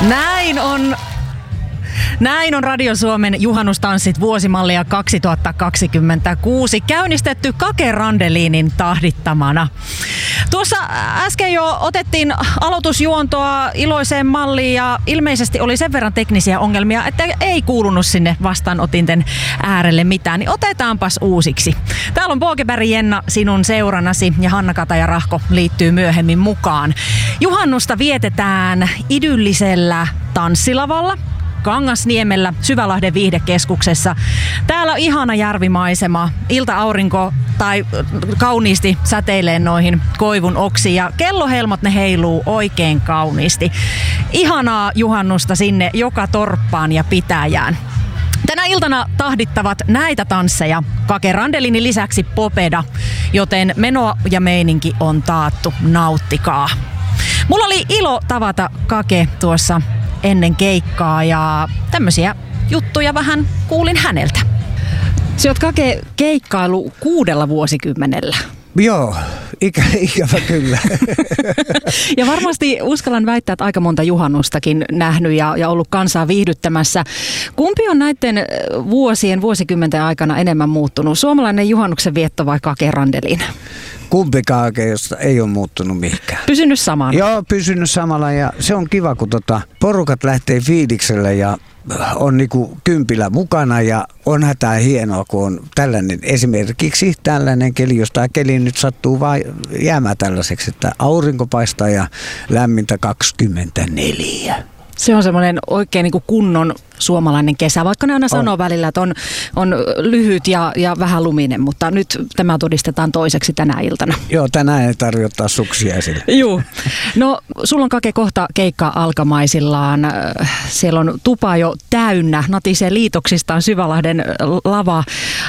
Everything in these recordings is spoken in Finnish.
Näin on Radio Suomen juhannustanssit vuosimallia 2026 käynnistetty Kake Randelinin tahdittamana. Tuossa äsken jo otettiin aloitusjuontoa iloiseen malliin ja ilmeisesti oli sen verran teknisiä ongelmia, että ei kuulunut sinne vastaanotinten äärelle mitään, niin otetaanpas uusiksi. Täällä on Pågeberg Jenna sinun seurannasi ja Hanna Kataja-Rahko liittyy myöhemmin mukaan. Juhannusta vietetään idyllisellä tanssilavalla Kangasniemellä Syvälahden viihdekeskuksessa. Täällä on ihana järvimaisema, ilta-aurinko tai kauniisti säteilee noihin koivun oksiin ja kellohelmot ne heiluu oikein kauniisti. Ihanaa juhannusta sinne joka torppaan ja pitäjään. Tänä iltana tahdittavat näitä tansseja Kake Randelinin lisäksi Popeda, joten meno ja meininki on taattu, nauttikaa. Mulla oli ilo tavata Kake tuossa ennen keikkaa ja tämmöisiä juttuja vähän kuulin häneltä. Sä oot Kake keikkailu 6 vuosikymmenellä. Joo, ikävä kyllä. Ja varmasti uskallan väittää, että aika monta juhannustakin nähnyt ja ollut kansaa viihdyttämässä. Kumpi on näiden vuosikymmenten aikana enemmän muuttunut? Suomalainen juhannuksen vietto vai Kake Randelin? Kumpikaan josta ei ole muuttunut mihinkään. Pysynyt samana? Joo, pysynyt samalla ja se on kiva, kun porukat lähtee fiilikselle ja on niinku kympillä mukana ja on hätää hienoa, kun on tällainen esimerkiksi tällainen keli, jos tämä keli nyt sattuu vaan jäämään tällaiseksi, että aurinko paistaa ja lämmintä 24. Se on semmoinen oikein niin kuin kunnon suomalainen kesä, vaikka ne aina sanoo välillä, että on lyhyt ja vähän luminen, mutta nyt tämä todistetaan toiseksi tänä iltana. Joo, tänään ei tarvitse ottaa suksia esille. Joo. No, sulla on Kake kohta keikka alkamaisillaan. Siellä on tupa jo täynnä, natisee liitoksistaan Syvälahden lava.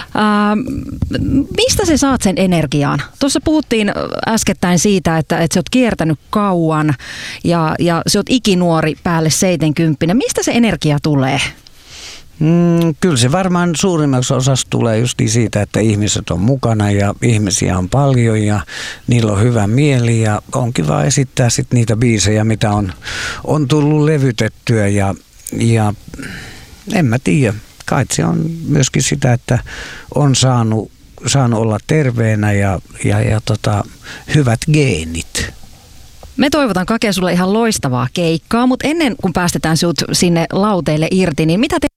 Mistä sä saat sen energiaan? Tuossa puhuttiin äskettäin siitä, että sä oot kiertänyt kauan ja sä oot ikinuori päälle 70. Mistä se energia tulee? Kyllä se varmaan suurimmaksi osassa tulee just siitä, että ihmiset on mukana ja ihmisiä on paljon ja niillä on hyvä mieli ja on kiva esittää sit niitä biisejä, mitä on tullut levytettyä ja en mä tiedä. Kai se on myöskin sitä, että on saanut olla terveenä ja hyvät geenit. Me toivotan Kake sulle ihan loistavaa keikkaa, mutta ennen kuin päästetään sinut sinne lauteille irti, niin mitä